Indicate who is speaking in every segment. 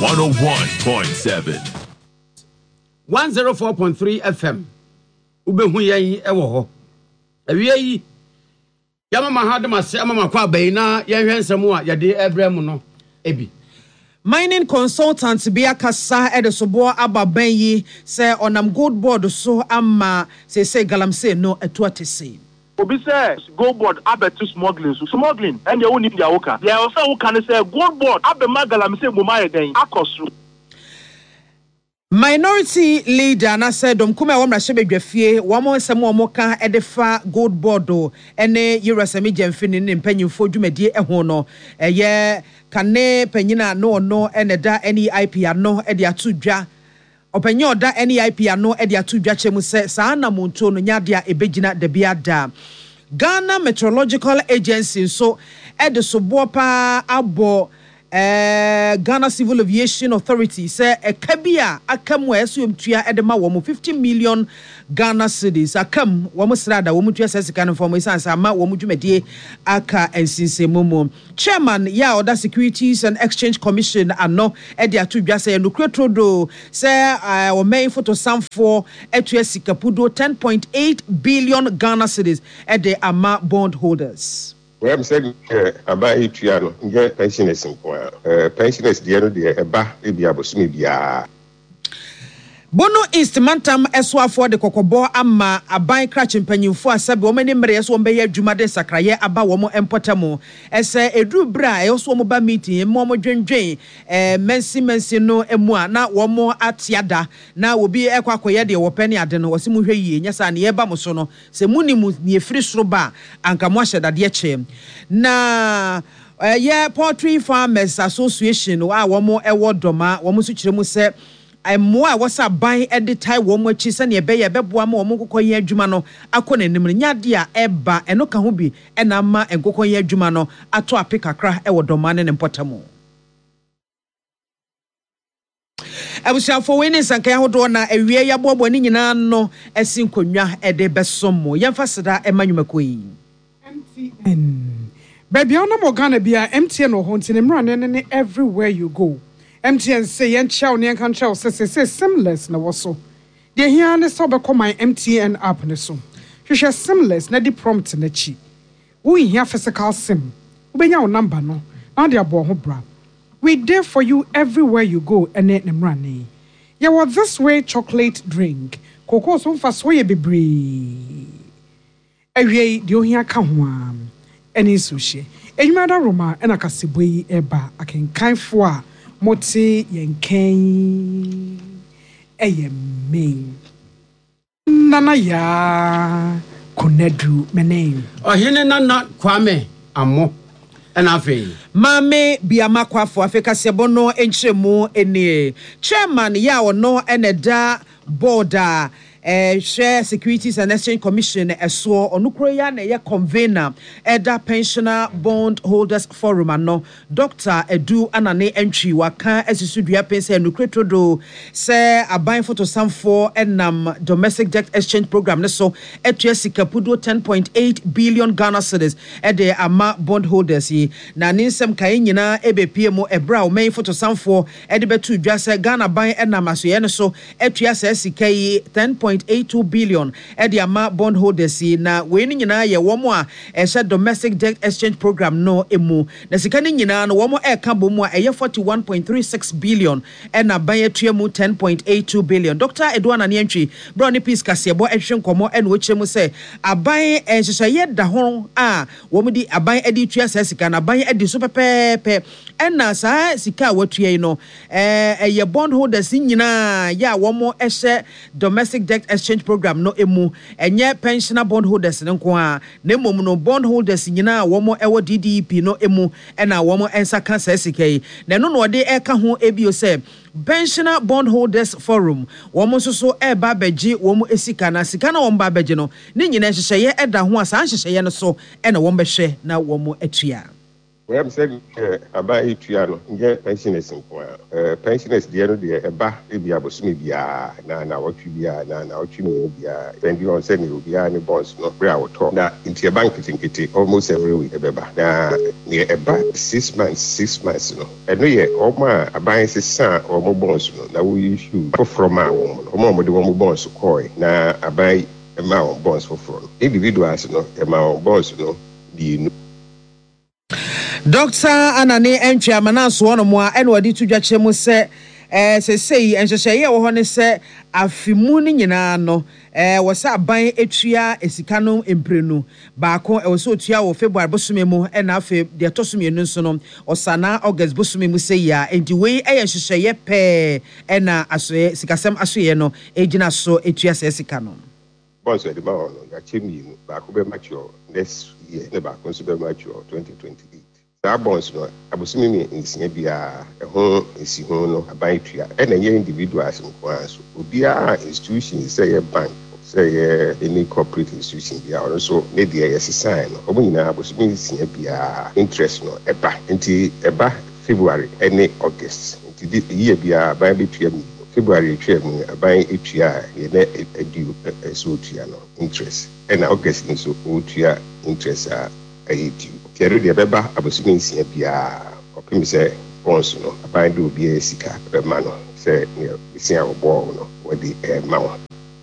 Speaker 1: 101.7
Speaker 2: 104.3 FM ubehu yɛn ɛwɔ hɔ awie yi yamama hadamase amama kwa bayina yɛhwɛ nsɛm a yɛde ɛbrɛ mu no ebi
Speaker 3: mining consultant bia kasa edesobo ababan yi say onam gold board so ama say galamsey no etuatese
Speaker 4: obi say gold board abetu smuggling and they won't need their worker they also who can say gold board abema galamsey moma yeden akosu
Speaker 3: minority leader na said domkume wa mrahye bedwafie wa mo nsem wa mo ka edefa gold board ene yirasemi gemfini ne mpanyimfo dwumadie eho no eye kane panyina no ene da NEIP ano e de atudwa opanyi oda NEIP ano e de atudwa chemu se saa na monto no nyade a ebegina da bia da Ghana Meteorological Agency so e de sobo pa abo Ghana Civil Aviation Authority say ekabia akam wa esumtua edema wo 50 million Ghana cedis akam wo musrada wo mutua sesika no form isansa ama wo mudwumedie aka ensinsemomo chairman ya Order Securities and Exchange Commission ano e de atudwa say no kretrodo say o main photo samfo etua sikapudo 10.8 billion Ghana cedis e de ama bond holders.
Speaker 5: I'm saying about Ituano, get pensioners in pensioners, the end of the Eba, Ibiabosmi Bia.
Speaker 3: Bono East Mantam Eswa for the Kokobo Ama, a buy crutching penny for a sub woman in Maria Swambe, Jumade Sakraya, about Womo and Potamo. As a Drew Bra, also mobile meeting, Momo J, Mensi no Emwa, now one more at Yada, now will be Equacoyadi or Penny Aden or Simuhi, yes, and Yebamosono, Semunimus near Free Sroba, and Kamasha that Yeche. Na Poultry Farmers Association, or one more award doma, Womusuchemu said. Moi was a buy at the time one which is any bay a bebwa more Mokoya Jumano, Akone Nimriadia, Eba, and Okahubi, and Ama and Gokoya Jumano, Ato a pick a crack, Ewa Domanen and Potamo. I was for winners and Kahodona, a real bob winning in no, a sinconia, a de besomo, Yanfasada, Emmanuel McQueen.
Speaker 6: MTN. Baby, I'm not gonna be a MTN or haunting running everywhere you go. MTN say yen chow nyan kan chow say seamless na woso. De here ne so be call my MTN app ne so. Hwehwe seamless na di prompt na chi. We here physical sim. Ubenya wo number no. Na de abo ho bra. We there for you everywhere you go ene nemrane. Ya what this way chocolate drink. Cocoa so fa so ye bebre. Ewie de ohia ka ho am. Eni sushi. Enwada Roma ena kaseboi eba akenkan fo a Moti yenken eyeme nana ya konedu menem
Speaker 2: ohene nana kwame amo enafe
Speaker 3: mame biama kwafo afeka sebono enchemu ene chairman ya ono eneda border Share Securities and Exchange Commission eso onukroya na ye convener eda pensioner bond holders forum ano Dr. Edu Anane entry waka esisudua pension nukretodo se aban photo samfo enam domestic debt exchange program ne so etua sikapudo 10.8 billion Ghana cedis ede ama bond holders yi na ninsem kan nyina ebepie mu ebra o main photo samfo ede betu dwa se Ghana ban enam asoye ne so etua se sika yi 10.82 billion edi ama bond holders na we ni nyina ye womo a ehye domestic debt exchange program no emu na sika ni nyina no womo eka bomu a eye 41.36 billion na ban etua mu 10.82 billion Dr. Edwana Nientwi Brownie Peace Kasebo ehwe nkomo ene wo kyemu se aban ehye ye da ho a womo di aban edi tua sika na aban edi so pepepe ena sa sika watua yi no eye bond holders nyina ya womo ehye domestic debt exchange program no emu enye pensioner bond holders nko a na mom no bond holders nyina womo ewo DDP no emu ena womo ensa kan sika yi na no no de eka ho ebio se pensioner bond holders forum womo so eba beji womo esika na sika na womo ba beji no ni nyina hyehyeye eda ho asa hyehyeye no so ena womo behwe na womo atua
Speaker 5: Well, I'm saying about Triano, get pensioners in pensioners, the end of the Eba, maybe I was maybe na what you be na what you mean, then you say you be any bonds, not where I would talk. Now, into your bank, it almost every week, Eba. Near about 6 months, you know. And no, yeah, all my buying his son or more bonds, you know. Now we issue from my woman, or more the one bonds to coin. Now I buy amount of bonds for fraud. Individuals, you know, amount of bonds, you know, the
Speaker 3: Dr. Anane Entry Amanaso ono mo a ene wadi tudwache mu se sesei enhyehyeye wo ho ne se afimu ni nyina no wo se aban etua esika no emprenu baako wo se otua wo February bosume mu ena afi de tosumie no nso no osana August bosume mu se ya enti we enhyehyeye pe ena asoye sikasem asoye no ejina so etua se sika no
Speaker 5: bonds at the bound ya chemi baako be mature next year ne baako so be mature 2028. That bonds no abosumi mi nsia bia ho esi ho no aban tua e na ye individuals nko so obia institution say bank say any corporate institution bia or so ne de yes sign no obo nyina abosumi nsia bia interest no eba nti eba February any August nti year bia ban be tua mi February tua mi aban etua ye na edu so tua no interest and August so tua interest edu Kero de beba abosumi nsia bia opim se bonds no aban do bia sika be ma no se ne sia obo no wodi ma wo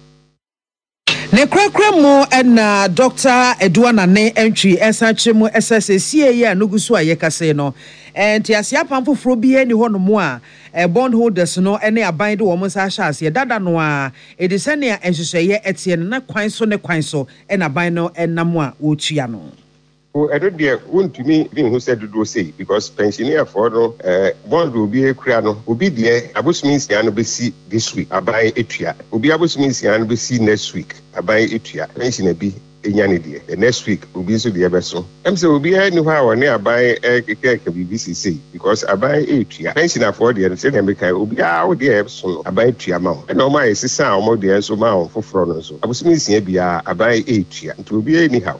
Speaker 3: ne krakra mo na Dr. Eduanane Entry esachemu SSCA ya nugusu ayekase no enti asia pamfoforo bia ni hono mo a bond holders no ene aban de wo mo sa hye dada no a edise ne enhyehyeye etie na kwan so na aban no enam a wo tua no.
Speaker 5: I don't dare want to me being who said to say because pensioner for no bond will be a crano will be there. Abus means the be see this week. I buy it here. Will be abus means the be see next week. I buy it here. Pensioner be the next week will be so the episode. I'm so will be anywhere or near buy a BBC because I buy it here. Pensioner for the same America will be out there so I buy it here amount. And no my sister or more the so mount for front so. Abus means here I buy it here. It will be anyhow.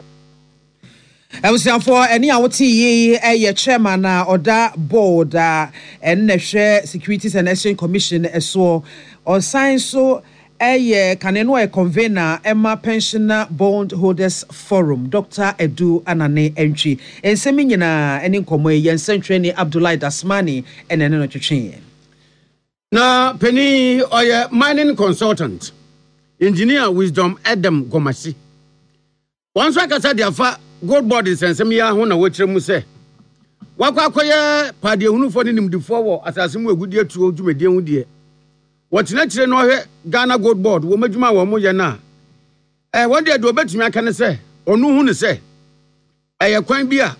Speaker 3: I was for any awoti ye chairman oda board and share Securities and Exchange Commission so or sign so kaneno convener Emma Pensioner Bond Holders Forum Dr. Edu Anane Entry and seminyina any nkomo yen centrani Abdullah Dasmani and eno twetwe
Speaker 2: na penny or mining consultant engineer Wisdom Adam Gomasi once I said the gold board is and some ya ho na wochire mu se wakwakoye pade hunufo ni nimdifo wo asasem agudie tuo dwumedie hu die wotina kire no hwe Ghana gold board wo madwuma wo mo ye na wode do betumi aka ne se onu hu ne se kwan bia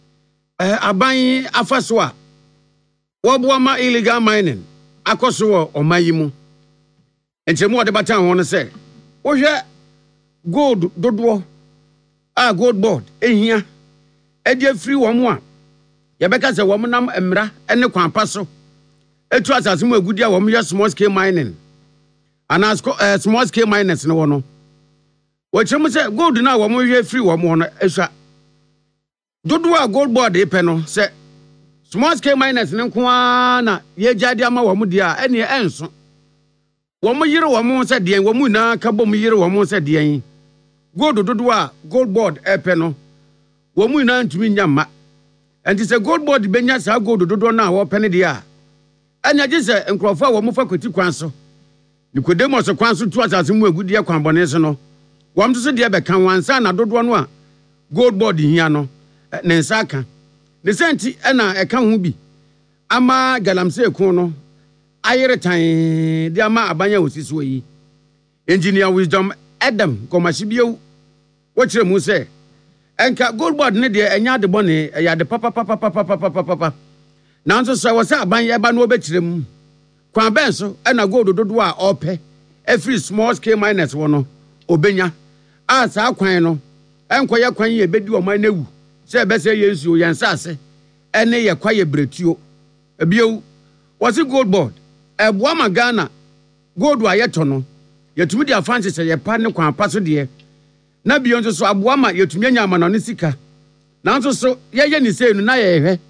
Speaker 2: aban afaso a wo bo ma illegal mining akoso wo omayi mu enchemu wode batan ho ne se wo hwe gold dodo gold board ehia edi free wo mo a ye beka se wo mo nam emra ene kwan paso etu asasem agudi a wo mo ye small scale mining ana small scale miners ne wo no wo chemu se gold na wo mo hwe free wo mo no ehwa dodo a gold board e pe no se small scale miners ne nko na ye jade ama wo mo dia ene enso wo mo yire wo mo se de wo mo na ka bom yire wo mo se de gold dodo a gold board epe no wo mu na ntumi nyama enti se gold board benya sa gold dodo na wo pene de a anya je se nkrofo wo mu fa kwati kwan so Nicodemus kwan so tu asase mu agudie kwan bone so no wo mto so de be kan wansa na dodo no a gold board hia no ne nsa aka ne senti na eka ho bi ama galamse kun no ayere tan de ama abanya osisi yi engineer Wisdom Adam Komashibio wochire mu se enka gold board ne de enya de bone ya de papa na nso so wose aban ye ba no obechire mu kwan ben so na gold dodo a ope every small scale miners wo no obenya a sa kwan no enkoye kwan ye bedi o man newu se be se yesu yensase ene ye kwaye bretuo ebiewu wose gold board eboa magana gold a yeto no yetumi dia Francis ye pa ne kwan pa so de na biyo nso so aboa ma yetumi anya ama no sika na nso so ye ni sei no na ye hwe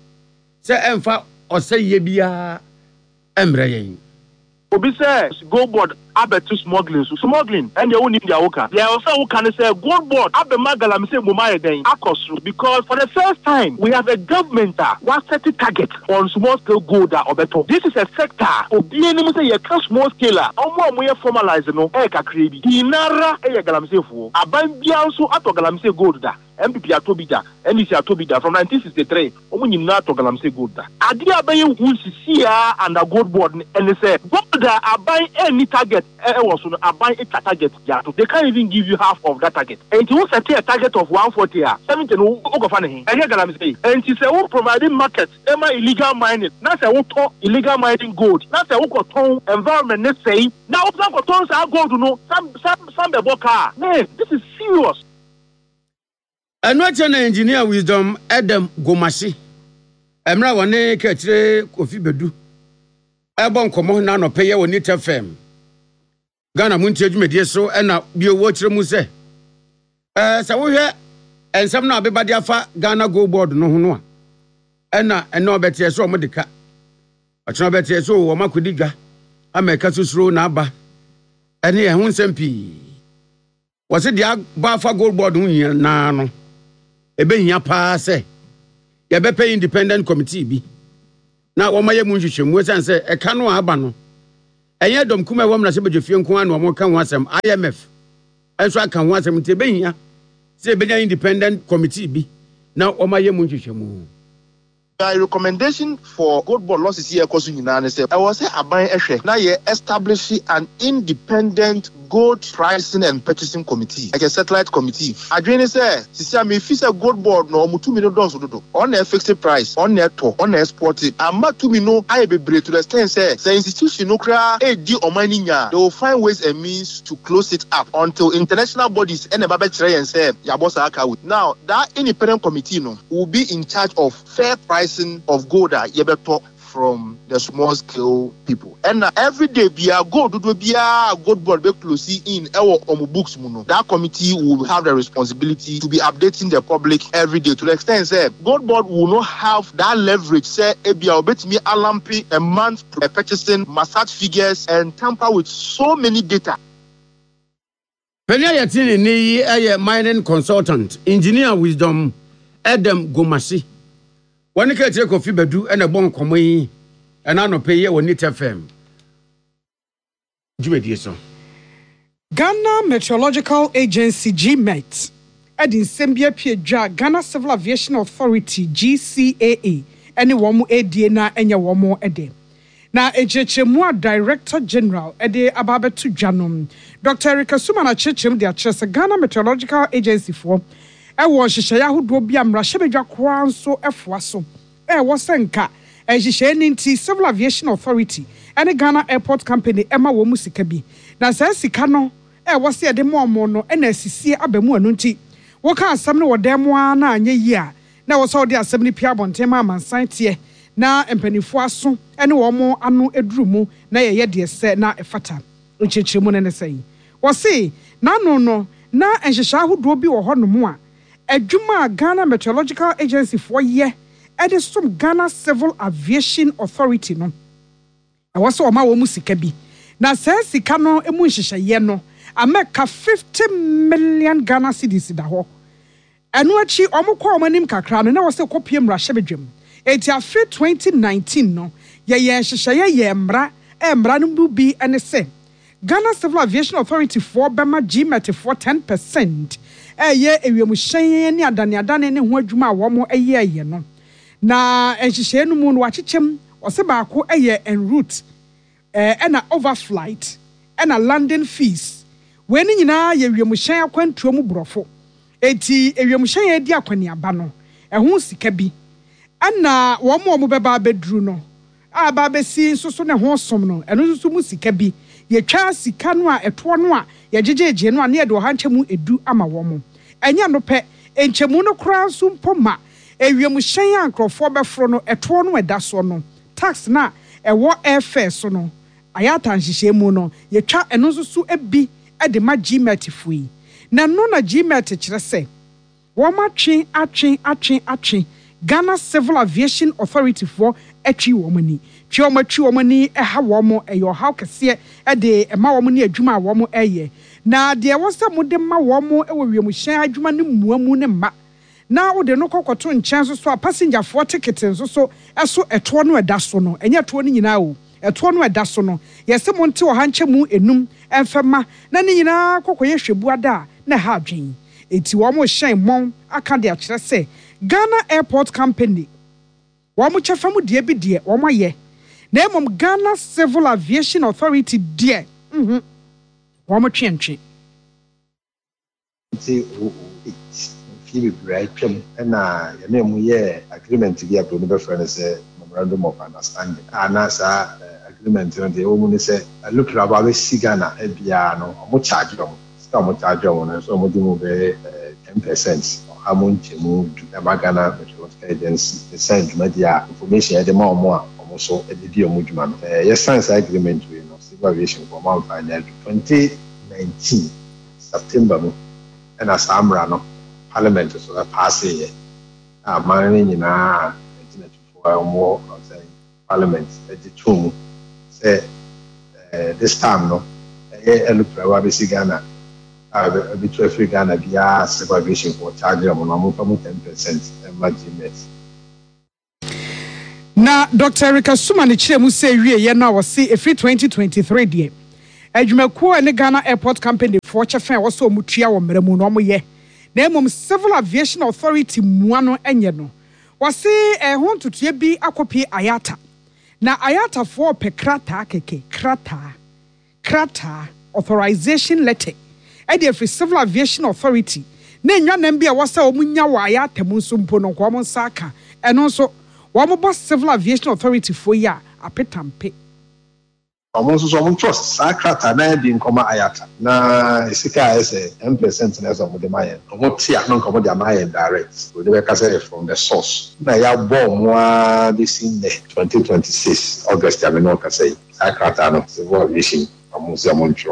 Speaker 2: sɛ ɛmfa ɔsɛyɛ biara ɛmmerɛ yɛn.
Speaker 4: Obi say Gold Board abetu smuggling and they won't need their worker. They also can say Gold Board abema galamse mumaya den akosru because for the first time we have a government what set a target on small scale gold or better. This is a sector of being say a small scale omo we formalize no e ka create dinara e galamse fu aban bia so ato galamse gold da MPP atobida NDC atobida from 1963 omo nyina ato galamse gold da ade aban hu sisia and the Gold Board and say gold da aban any target was on a buy a target. They can't even give you half of that target. And you set a target of 140 70 and she said, "Oh, providing markets, illegal mining. That's a illegal mining gold. That's a environment. Let's say now some tons are gold to know some the car. Man, this is serious."
Speaker 2: And what's an engineer wisdom Adam Gomasi? Emra wane kachire Kofi Bedu. Ebon komo na no peye woni TFM. Ghana muntie dwumedie so na bio wo kire mu se sa wo hwe ensam na abebade afa Ghana Gold Board no ho no a na obetie so mo deka ochno obetie so wo makodi dwa ameka susuro na aba ene ye hu nsem pi wo se dia ba afa Gold Board hu hia na no ebe hia pa se ye be pay independent committee bi na wo maye mu nhwehwemu sense e ka no aba no enye dom kuma wom na se bedwefie nko an wo ka ho asem IMF enso aka ho asem te behia se benya independent committee bi na o maye mu nhwehwemu.
Speaker 1: My recommendation for Gold Board losses here cause nyina say I was say aban ehwe na ye establish an independent gold pricing and purchasing committee like a satellite committee. Adwene say sisi me fi say Gold Board no $2 million dodo on a fixed price on net to on export it amma to me no I be break to the extent say institution no kra edi omani nya they will find ways and means to close it up until international bodies and eba be kire and say ya boss aka with. Now that independent committee no will be in charge of fair pricing of gold yebeto from the small scale people. And every day bia gold do bia Gold Board be close in our books muno. That committee will have the responsibility to be updating the public every day to the extent say Gold Board will not have that leverage say ebia obetimi alampi a month purchasing massage figures and tamper with so many data.
Speaker 2: Penya yatini ni aye mining consultant engineer wisdom Adam Gomasi. When you get Kofi Bedu and a bon common and I no pay ye on TFM.
Speaker 6: Ghana Meteorological Agency GMET Edin Sembia Piedra Ghana Civil Aviation Authority GCAA any womu edi na enya womu ede. Na ejechemua Director General ede ababetu janom Dr. Erika Sumana Chechem de achese Ghana Meteorological Agency for ewo hyehyɛ ahodo bia mmra hyebedwa kwa nso efua so ewo senka hyehyɛ ninti Civil Aviation Authority ene Ghana Airport Company ema wo mu sika bi na saa sika no ewo se de mo no ena asisie abamu anu nti wo ka asɛm no wodam na anye yi a na wo so de asɛm ni pia bonten ma mansan tie na empanifo aso ene wo mo anu eduru mu na ye de sɛ na efata nkyekiremu ne sɛ wo se na no na hyehyɛ ahodo bi wo hɔ no mu a Ejuma Ghana Meteorological Agency for ye edisum Ghana Civil Aviation Authority no. I was so ma wo musika bi. Na say sika no emu nhyehyɛ no ameka 50 million Ghana cedis da ho. Eno achi omukwa omanim kakra no na wo se kopiem ra hyebedwam. Eti afi 2019 no ye nhyehyɛ ye mra no bi ene se Ghana Civil Aviation Authority for Bema GMET for 10%. Eye ewiemhyen ni adane ne ho adwuma a wo mo eye no na enhyehyɛ no mu no wakyechem ɔse baako eye en route na overflight na landing fees we ni nyina ye ewiemhyen akwantuo mu brofo eti ewiemhyen edi akwaniaba no ɛho sika bi na wo mo beba beduru no aba besi soso ne ho som no ɛno soso mu sika bi ye twa sika no a ɛto no a ye jejeje no a ne ye de ohankyemu edu ama wo mo enya no pe enkyemu no kra nso mpoma ewiemuhyen ankrofo befro no ɛto no ɛda so no tax na ɛwɔ airfare so no ayata nhyehyɛ mu no ye twa ɛno soso ebi de ma GMET fui na no na GMET kyerɛ sɛ wo ma atwe Ghana Civil Aviation Authority for etwi womani twi womani ha womo eyo how kese de ema womani adwuma womo eye na de wosa mode ma womo ewo wiemhyan adwuma ne muamu ne ma na wo de no kokoto nchen so a passenger for ticket so eso eto no eda so no enya to no nyina o eto no eda so no yese monte wo hanche mu enum emfema na ne nyina kokoye hwebu ada na ha adwen eti womo hyan mon aka de a kire se Ghana Airport Company womo chefa mu de bi de womo ye na emom Ghana Civil Aviation Authority de womo twentwe
Speaker 7: feel right na ya mu ye agreement bi abro no be friend say memorandum of understanding anasa agreement no de o mu ni say look about Ghana ebia no mo charge them so mo di mo be 10% amonchemu Ghana Meteorological Agency the send media information the more so the omuduma no yes science agreement we no civil aviation for month final 2019 September no and as amra no parliament so that pass here man nyina 1994 more say parliament the two say this time no look for we Ghana between free Ghana via civil aviation for charge them on 10% emergency.
Speaker 6: Na Dr. Erika Suma ni chire mu say wie ye na wo se efri 2023 de adwumakuo ne Ghana Airport Company for chefen wo so mutua wo mramu no mo ye na emom Civil Aviation Authority muano enye no wo se ho ntutua bi akopi ayata na ayata for pe krata authorization letter ede free Civil Aviation Authority na enwa nam bia wo se omunya wo ayata mu so mpo no ko mo nsaka eno so wo boss Civil Aviation Authority for ya apetampe
Speaker 7: almost so trust sakrata na di nkoma ayata na isika ese 10% na so mo de maye omo tia no nkoma de maye direct we dey kase from the source na ya bo mo this in 2026 August ya me no kase sakrata no Civil Aviation almost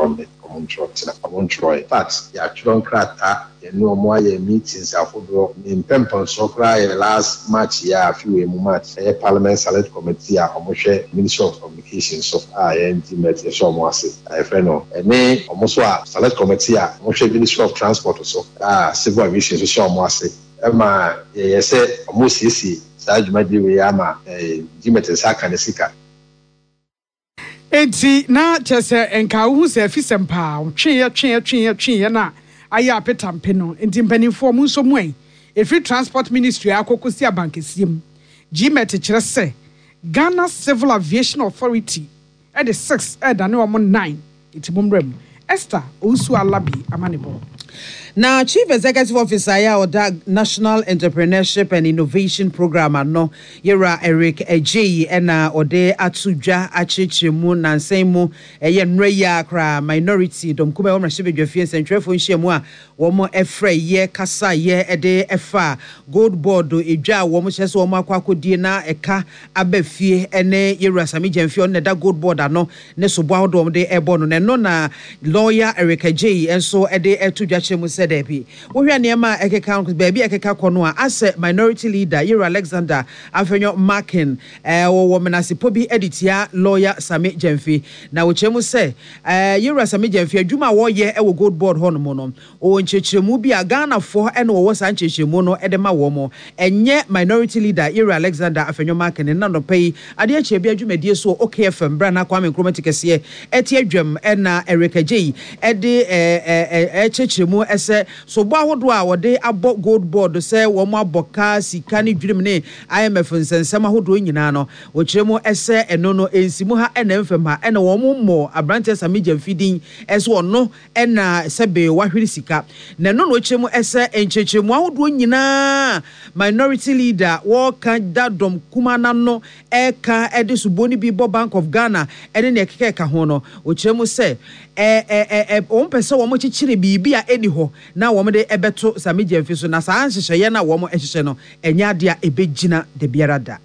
Speaker 7: but ya chron krata no more meetings afodo in pempon so cry last March ya few March Parliament Select Committee a omohwe Ministry of Communications of NT so mo ase friend no ene omoso a Select Committee a omohwe Ministry of Transport so Civil Aviation so mo ase ema ye say omosi esi sa adwumadi we ama Jimet Saka ne sika
Speaker 6: enti na chese enka hu se fisempa twe na aya petampe no enti mpanimfo mu nso mu en efri Transport Ministry akokosi abankesiem Jimet kire se Ghana Civil Aviation Authority at the 6 da ne omo 9 enti bomrem Esther Osu Alabi amanebo.
Speaker 3: Now, Chief Executive Officer ya oda National Entrepreneurship and Innovation Program no Yera Eric Ejeyi ena ode atudwa achichemu nansemu eye nreya akra minority domkume wo mrahye bedwafie sentwefo nhyiemu a wo efre ye kasa ye ede efa gold board edwa wo hyese wo akwakodie na eka abafie ene Yera Sami Jemfie on da gold board ano ne sobo ahodo de ebo no no na lawyer Eric Ejeyi enso ede etudwa chemu debi wo hwa niema ekeka baby ekeka kono a as minority leader Yera Alexander afenyo marking wo menasipo bi editia lawyer Sami Jemfie na wo chemu se Yera Sami Jemfie adwuma wo ye e wo gold board ho no no o nchechemu bi a Ghana fo ene wo san nchechemu no edema wo mo enye minority leader Yera Alexander afenyo marking na no pay ade ache bi adwumadie so OKFM bra na Kwame Nkrumah tikese eti adwam ena Eric Ejeyi ede chechemu ese so bo ahodo a wode abo gold board se wo mo aboka sika ne dwurim ne IMF nsensem ahodo nyina no wo kiremu ese eno no ensimu ha ena mfem ha ena wo mo abrante Sami Jemfie din ese ono ena sebe wahwiri sika na no no kiremu ese enchechemu ahodo nyina minority leader wo kan dadom kumana no eka ede suboni bi Bank of Ghana ene ne keka ho no wo kiremu se on pese wo mo chichire bibi a eni ho na wo de ebeto Sami Jemfie so na saa nhyehyeye na wo mo ehyehyɛ no enya de a ebegina de biara da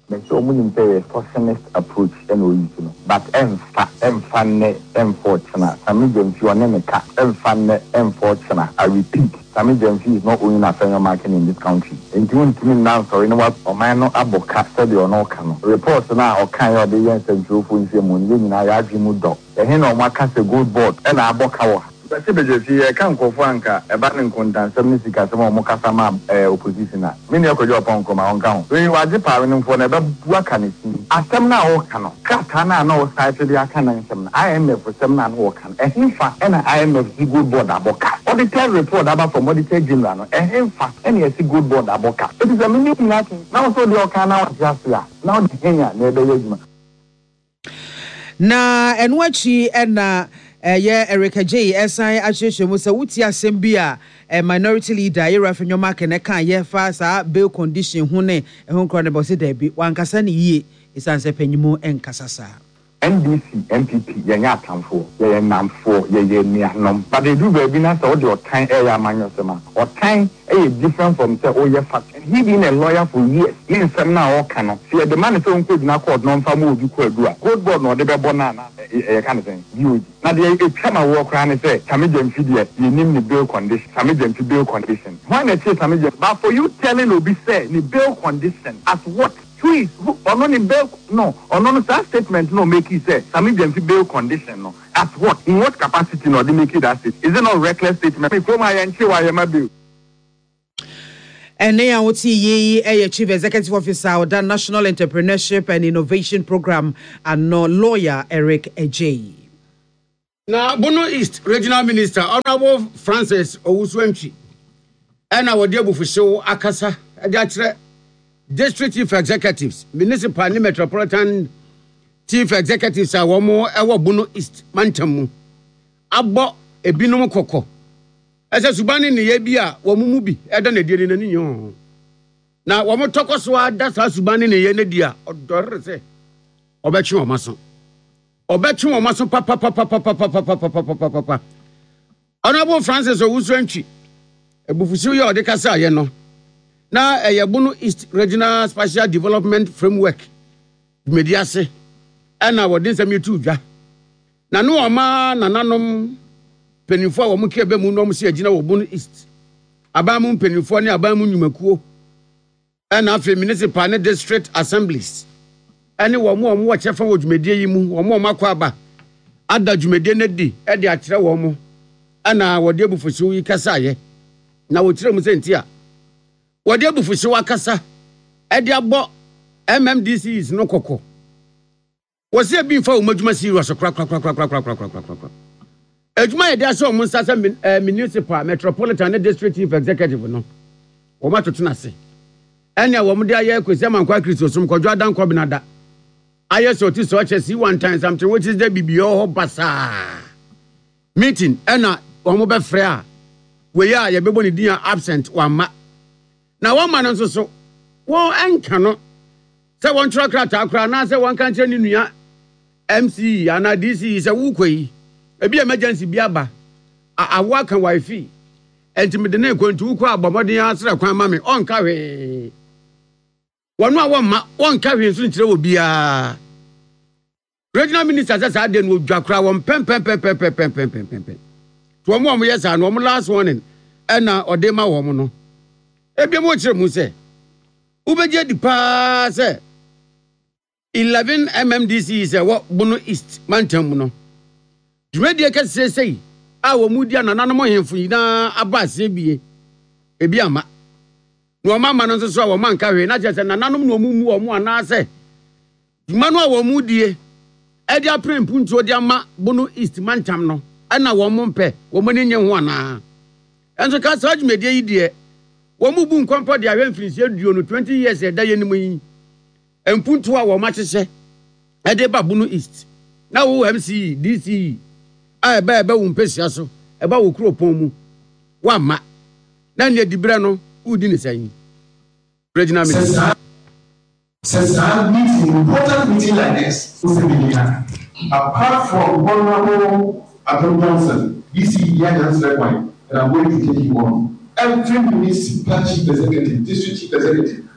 Speaker 8: But so many say a socialist approach and we know. But unfortunate. Some James you are never cut. Unfortunate. I repeat. Some James is not owning a fair market in this country. And you want to now so you know what? Or man no aboka study or no canon. Reports now or kind of the young and true for the moon. You know I agree dog. The hen on my cast a good board and I aboka. But I can't go Franca, a banning content, some music as some more Casama opposition. Many of your punk on my own count. When you are the parent for never work on it. As some now cannot. Catana no side to the Akan. I am for some man who can. A hinfa and I am of the good board aboka. Or the tell report about from what the tell General. A hinfa and a good board aboka. It is a minute nothing. Now so the Okana just here. Now the Kenya near the regiment.
Speaker 3: Na enwachi ena Erica J. S.I. Association was a Wutia Sembia, a minority leader, Ira from your market, and can ye fast bail condition, Hune, and Hong Kong about it, one Cassani ye is answer Penimo and Cassasa.
Speaker 8: NDC, MPP, Yaya Tamfo, Yaya Namfo, Yaya Nianum, but they do webinars all your time area manusema, or time different from say, oh, yeah, fact. And he been a lawyer for years, in some now or cannot. See, the man is so good now called non famu, you could do a good board, no, the banana, a kind of thing. You now the come and walk around and say, Samijan Fidia, you name the bail condition, Samijan to bail condition. Why not say Samijan? But for you telling Obi say, the bail condition, as what? Please, on any bail, no, on that statement, no, make it say, some bail condition, no. At what? In what capacity, no, they make it as it. Is it not reckless statement?
Speaker 3: And now, what's ye, Chief Executive Officer of the National Entrepreneurship and Innovation Program, and no lawyer Eric Ejay.
Speaker 2: Now, Bono East Regional Minister, Honorable Francis Owusu-Mchi, and our dear Bufusho Akasa, Adjatre. District Chief Executives, Municipal and Metropolitan Chief Executives are one more our Bono East Mantamu. Abo Ebinum Koko. As a Subani Niebia, Wamumubi, Edan Edian and Nino. Now, one more talk us what that's how Subani Yenedia or Dorse. Obechu Mason. Obechu Mason Papa. Honorable Francis Owusu-Mchi, Ebufusuyo or the Casa, Yeno. Now, a Bono East Regional Spatial Development Framework, Mediase, and our Dinsam too. Now, no ama, Nananum, Penifo, Mukebe Munom, Siagina, Bono East, Abamun, Penifonia, Abamun, Yumaku, and after municipal district assemblies. Anyone more watch a forward medium or more Makwaba, Ada Jumedianedi, Eddie Atra Womo, and our dear Bufusu Kasaye. Now, we tell Musentia. What dear Bufusu Akasa, Ediabo, MMDC is no coco. Was there been for Mujmasi was a crack. Ejuma, there's so much as a municipal, metropolitan district chief executive. No, or what to say. And your woman there, Kusam and Quackris, some Kojadan Kobinada. I saw to such as one time something which is the BBO Bassa meeting, Anna, or mobile freya. We are your baby dear absent one ma. Now, one man also so, well, and cannot say one truck rat, I say one country in New MC, and DC is a wooquay, a be emergency biaba, a work and wifey, and to me the name going to Ukwa, but what the answer of mammy on carry. One carry soon will be a regional minister as I didn't with Jacra one pen. To one more yes, and one last warning, and or Dema woman. Ebia moche mu se ubeje di pa se 11 MMDC is a Bono East Mantam no dwedie ka sesei a wo mudia nanano hemfu ina abase bie ebi ama no mama no so wo manka hwe na chese nanano no mu wo mu ana se dwumano a wo mudie e dia prempu nto dia ma Bono East Mantam no ana wo mu mpe wo mani nye ho ana enso ka sa dwumedie yi die Womubu nkwampo de ahwemfinisi aduo no 20 years e da yenimu yi empuntu a wo machese e de ba Bono East na wo MC DC a eba wo mpesia so e ba wo kropon mu wa ma na ne dibre no udi ne san regional minister
Speaker 9: since I meeting important meeting like this apart from Honorable Adam Johnson DC Young point that I'm going to take you on. Every municipal chief executive, district chief executive,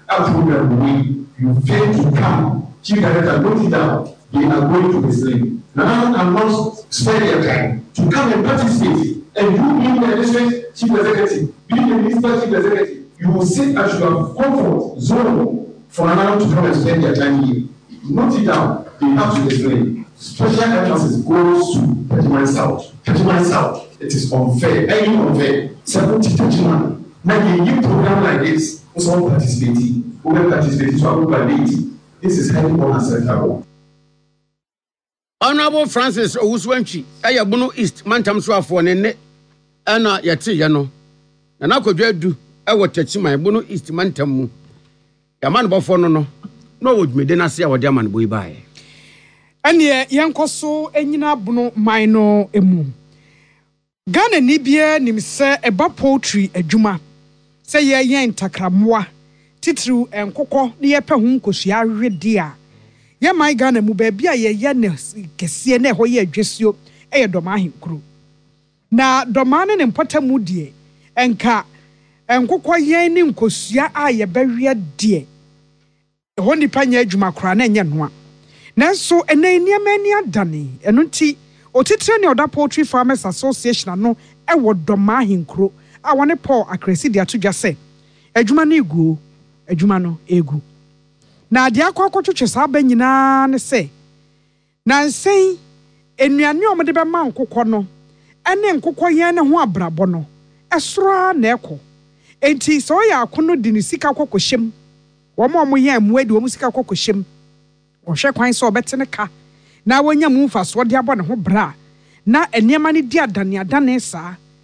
Speaker 9: program we you fail to come, chief director, note it down. They are going to be slain. Now I must spend their time to come and participate. And you being the district chief executive, being the minister chief executive, you will sit at your comfort zone for now to come and spend their time here. Note it down. They have to explain. Special emphasis goes to 31 South. 31 South. It is unfair. Any unfair. 70-31. Now you program like this. Also participating. Who will participate? So I will validate. This is highly unacceptable.
Speaker 2: Honorable Francis Owuswanchi, Ayabuno East, Mantam Swafo, Nene, Anna Yati Yano, and I could do. I would touch my Bono East Mantamu. Yaman Bofono, no would me then I see our German boy by.
Speaker 6: And ye yanko so enyina bono minor emu. Ghana nibia nimse eba poultry adwuma. Say ye yen takramwa. Titru enkoko ne ye pe ho nkosua hwede a. Ye my Ghana mu ba bia ye ye ne kese ne ho ye adwesuo e doma ahenkuru. Na doma ne mpotamu die enka enkoko yen ne nkosua a ye behwe die. Ho nipa nya adwuma kora na enye noa. Nanso ene niamani adane eno nti otitre ne oda Poultry Farmers Association no e wo doma ahenkuro a wone Paul Akresi de atodwa se adwuma no egu adwuma no egu na ade akwa saa ba nyina ne se na nsen enuane o mede be ma nkokɔ no ene nkokɔ yen ne ho abrabɔ no esora na ekɔ enti so ya akono di ne sika kokohyem wo mo yen mu adi wo sika kokohyem wo hwe kwan so obetene ka na wonya mu mfa so de abɔ ne ho bra na eniema ne di adane sa